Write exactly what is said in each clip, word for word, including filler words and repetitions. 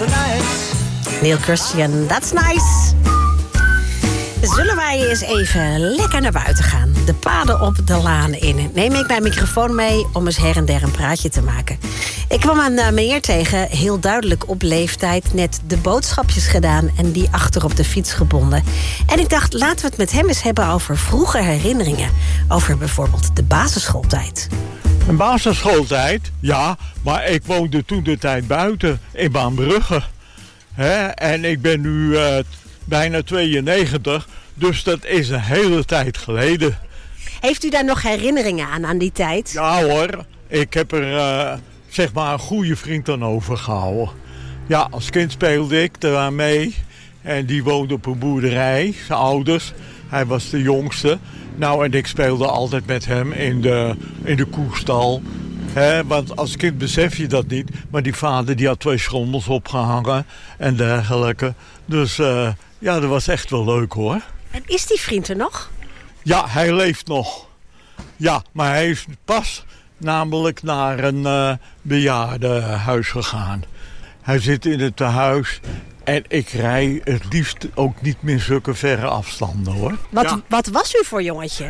tonight. Neil Christian, that's nice. Zullen wij eens even lekker naar buiten gaan? De paden op, de lanen in. Neem ik mijn microfoon mee om eens her en der een praatje te maken. Ik kwam een uh, meneer tegen, heel duidelijk op leeftijd, net de boodschapjes gedaan en die achter op de fiets gebonden. En ik dacht, laten we het met hem eens hebben over vroege herinneringen. Over bijvoorbeeld de basisschooltijd. Een basisschooltijd? Ja, maar ik woonde toen de tijd buiten in Baanbrugge. He, en ik ben nu uh, bijna tweeënnegentig, dus dat is een hele tijd geleden. Heeft u daar nog herinneringen aan, aan die tijd? Ja hoor, ik heb er uh, zeg maar een goede vriend aan overgehouden. Ja, als kind speelde ik daar mee en die woonde op een boerderij, zijn ouders. Hij was de jongste. Nou, en ik speelde altijd met hem in de, in de koestal. He, want als kind besef je dat niet. Maar die vader die had twee schommels opgehangen en dergelijke. Dus uh, ja, dat was echt wel leuk hoor. En is die vriend er nog? Ja, hij leeft nog. Ja, maar hij is pas namelijk naar een uh, bejaardenhuis gegaan. Hij zit in het tehuis. En ik rij het liefst ook niet meer zulke verre afstanden hoor. Wat, ja. wat was u voor jongetje?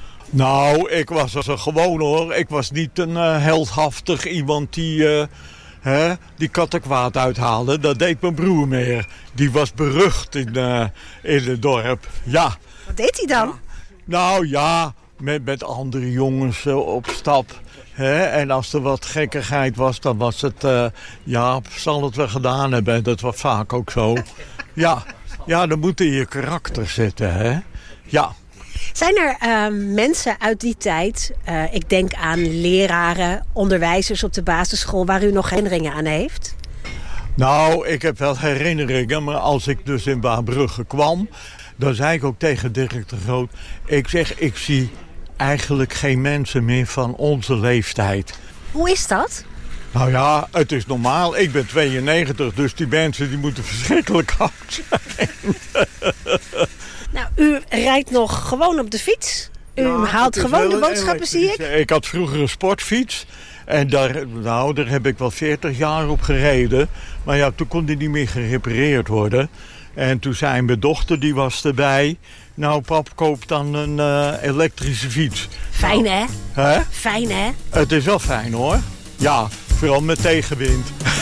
Nou, ik was als een gewone hoor. Ik was niet een uh, heldhaftig iemand die, uh, hè, die kattenkwaad uithaalde. Dat deed mijn broer meer. Die was berucht in, uh, in het dorp. Ja. Wat deed hij dan? Ja. Nou ja, met, met andere jongens uh, op stap. He, en als er wat gekkigheid was, dan was het... Uh, ja, zal het wel gedaan hebben. Dat was vaak ook zo. Ja, ja, dan moet in je karakter zitten, hè. Ja. Zijn er uh, mensen uit die tijd... Uh, ik denk aan leraren, onderwijzers op de basisschool... waar u nog herinneringen aan heeft? Nou, ik heb wel herinneringen. Maar als ik dus in Baanbrugge kwam... dan zei ik ook tegen Dirk de Groot... ik zeg, ik zie... eigenlijk geen mensen meer van onze leeftijd. Hoe is dat? Nou ja, het is normaal. Ik ben tweeënnegentig, dus die mensen die moeten verschrikkelijk oud zijn. Nou, u rijdt nog gewoon op de fiets. U ja, haalt gewoon de boodschappen, zie ik. Ik had vroeger een sportfiets. En daar, nou, daar heb ik wel veertig jaar op gereden. Maar ja, toen kon die niet meer gerepareerd worden. En toen zei mijn dochter, die was erbij... Nou, pap, koop dan een uh, elektrische fiets. Fijn, hè? Hè? Fijn, hè? Het is wel fijn, hoor. Ja, vooral met tegenwind.